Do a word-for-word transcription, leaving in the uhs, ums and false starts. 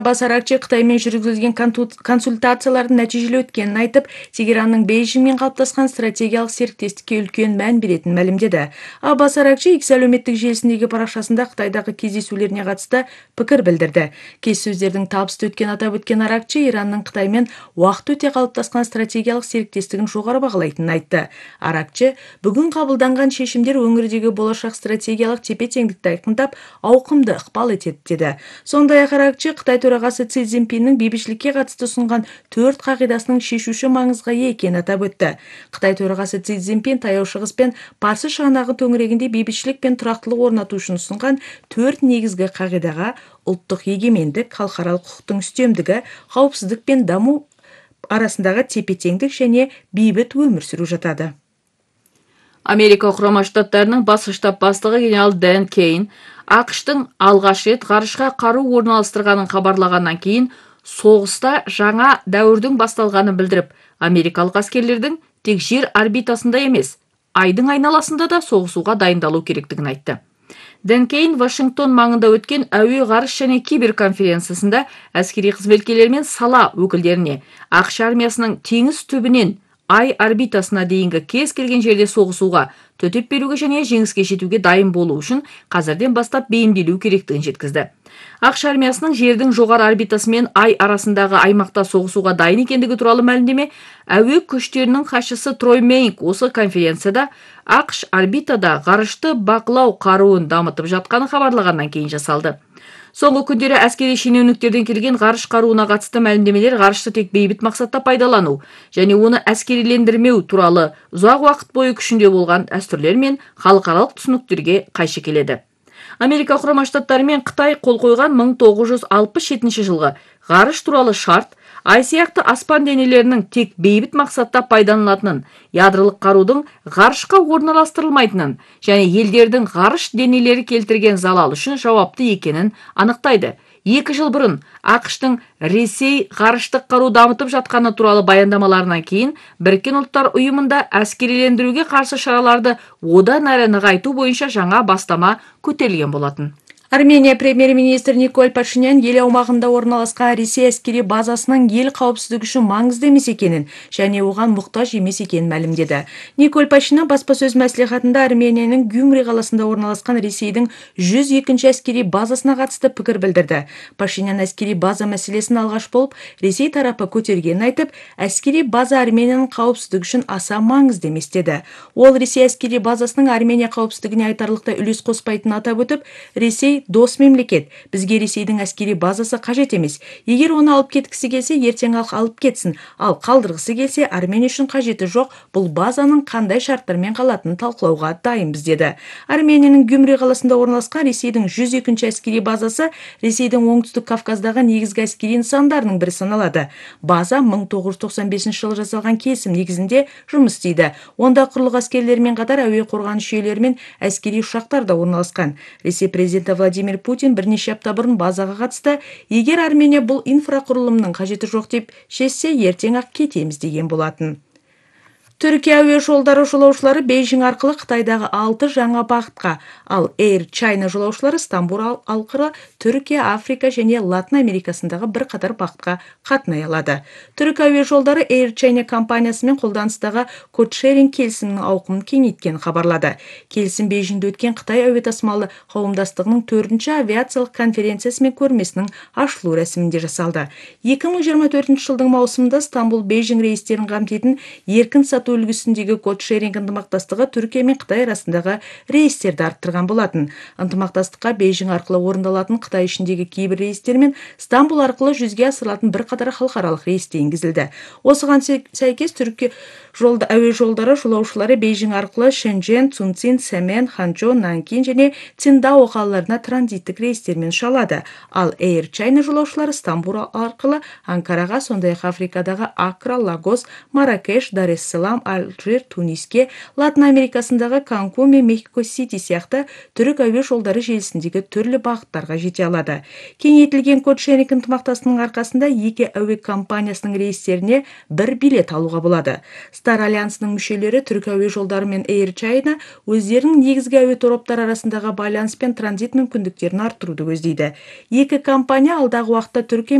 Бас Аракчы Кытаймен жүргүзүлгөн консультациялардын нәтижелүү өткөнүн айтып, Тегеранның Бейжиңмен калыптаскан стратегиялык сериктестикке үлкөн мән беретинин маалимдеди. Бас Аракчы X әлеуметтик желисиндеги паракчасында Кытайдагы кездесүүлөрүнө катысты пикир билдирди. Келиссөздөрдүн табыстуу өткөнүн атап өткөн Аракчы Иранның Кытаймен убакыт өтө калыптаскан стратегиялык сериктестигин жогору багалайтынын айтты. Аракчы бүгүн кабылданган чечимдер өңүрдөгү болошак стратегиялык тепе-теңдикти айкындап, аукымды ыкпал этет деди. Сондай-ак Аракчы Кытай төрагасы Си Цзиньпиндин бейбитчиликке катысты сунган төрт кагыйдасынын шешүүчү маңызга ээ экенин атап өттү. Кытай төрагасы Си Цзиньпин Таяу Чыгыс пен Парсы шыганагы төңүрөгүндө бейбитчилик пен турактуулук орнотушун сунган төрт негизги кагыйдага улуттук эгемендик, калкаралык укуктун үстөмдүгү, коопсуздук пен дамуу арасындагы тепе-теңдик және бейбит өмүр сүрүү жатады. Америка Курама Штаттарынын бас штаб бастыгы генерал Дэн Кейн АКШтын алгаш рет гарышка каруу орналастырганын кабарлагандан кийин согуста жаңа дәүрдүн башталганын билдирип, америкалык аскерлердин тек жер орбитасында эмес, айдын айналасында да согусууга дайындалуу керектигин айтты. Дэн Кейн Вашингтон маңында өткөн әуе гарыш және кибер конференциясында аскери кызметкерлер мен сала өкүлдерине АКШ армиясынын теңиз түбүнөн ай орбитасына дейинги кез келген жерде согусууга, төтөп берүүгө және жеңиске жетүүгө дайын болуу үчүн казырден баштап бейимделүү керектигин жеткизди. АКШ армиясынын жердин жогору орбитасы менен ай арасындагы аймакта согусууга дайын экендиги тууралуу маалимдеме әуе күчтөрүнүн катчысы Трой Мейнк осы конференцияда АКШ орбитада гарышты бакылоо каруун дамытып жатканын кабарлагандан кийин жасалды. Соңғы күндері әскери шенеуніктерден келген ғарыш қаруына қатысты мәлімдемелер ғарышты тек бейбіт мақсатта пайдалану және оны әскерилендірмеу туралы ұзақ уақыт бойы күшінде болған дәстүрлер мен халықаралық түсініктерге қайшы келеді. Америка Құрама Штаттары мен Қытай қол қойған мың тоғыз жүз алпыс жетінші жылғы ғарыш туралы шарт ай сияқты аспан денелерінің тек бейбіт мақсатта пайдаланылатынын, ядролық қарудың ғарышқа орналастырылмайтынын және елдердің ғарыш денелері келтірген залал үшін жауапты екенін анықтайды. Екі жыл бұрын АКШтың Ресей ғарыштық қару дамытып жатқаны туралы баяндамаларынан кейін Біріккен ұлттар ұйымында әскерилендіруге қарсы шараларды одан әрі нығайту бойынша жаңа бастама көтерілген болатын. Армения премьер-министр Николь Пашинян ел аумағында орналасқан Ресей әскери базасының ел қауіпсіздігі үшін маңызды емес екенін және оған мұқтаж емес екенін мәлімдеді. Николь Пашинян баспасөз мәслихатында Арменияның Гюмри қаласында орналасқан Ресейдің жүз екінші әскери базасына қатысты пікір білдірді. Пашинян әскери база мәселесін алғаш болып Ресей тарапы көтергенін айтып, әскери база Арменияның қауіпсіздігі үшін аса маңызды емес деді. Ол Ресей әскери базасының Армения қауіпсіздігіне айтарлықтай үлес қоспайтынын атап өтіп, Ресей дос мемлекет, бізге Ресейдің әскери базасы қажет емес. Егер оны алып кеткісі келсе, ертең ақ алып кетсін. Ал қалдырғысы келсе, Армения үшін қажеті жоқ. Бұл базаның қандай шарттармен қалатынын талқылауға дайынбыз деді. Арменияның Гюмри қаласында орналасқан Ресейдің жүз екінші әскери базасы Ресейдің оңтүстік Кавказдағы негізгі әскери нысандарының бірі саналады. База мың тоғыз жүз тоқсан бесінші жылы жасалған келісім негізінде жұмыс істейді. Онда құрлық әскерлерімен қатар әуе қорғаныс жүйелері мен әскери ұшақтар да орналасқан. Ресей президенті Владимир Путин бірнеше апта бұрын базаға қатысты, егер Армения бұл инфрақұрылымның қажеті жоқ деп шешсе, ертең ақ кетеміз деген болатын. Түркия әуе жолдары жолаушылары Бейжің арқылы Қытайдағы алты жаңа бағытқа, ал Air China жолаушылары Стамбул арқылы Түркия, Африка және Латын Америкасындағы бір қатар бағытқа қатынай алады. Түркия әуе жолдары Air China компаниясымен қолданыстағы кодшеринг келісімінің ауқымын кеңейткен хабарлады. Келісім Бейжіңде өткен Қытай әуе тасымалы қауымдастығының төртінші авиациялық конференциясы мен көрмесінің ашылу рәсімінде жасалды. екі мың жиырма төртінші жылдың маусымында Стамбул Бейжің рейстерін қамтитын еркін сату үлгісіндегі кодшеринг ынтымақтастығы Түркия мен Қытай арасындағы рейстерді арттырған болатын. Ынтымақтастыққа Бейжің арқылы орындалатын Қытай ішіндегі кейбір рейстер мен Стамбул арқылы жүзге асырылатын бір қатар халықаралық рейсте енгізілді. Осыған сәйкес Түркия жолда әуе жолдары жолаушылары Бейжің арқылы Шэньчжэнь, Цунцин, Сэмэн, Ханчжоу, Нанкин және Циндао қалаларына транзиттік рейстермен ұшалады. Ал Air China жолаушылары Стамбул арқылы Анкараға, сондай-ақ Африкадағы Акра, Лагос, Марракеш, Дар-эс-Салам, Алжир, Туниске, Латын Америкасындағы Канкун мен Мехико-Сити сияқты түрік әуе жолдары желісіндегі түрлі бағыттарға жете алады. Кеңейтілген код-шеринг ынтымақтастығының арқасында екі әуе компаниясының рейстеріне бір билет алуға болады. Стар Альянсының мүшелері түрік әуе жолдары мен Air China өздерінің негізгі әуе тораптары арасындағы байланыс пен транзит мүмкіндіктерін арттыруды көздейді. Екі компания алдағы уақытта Түркия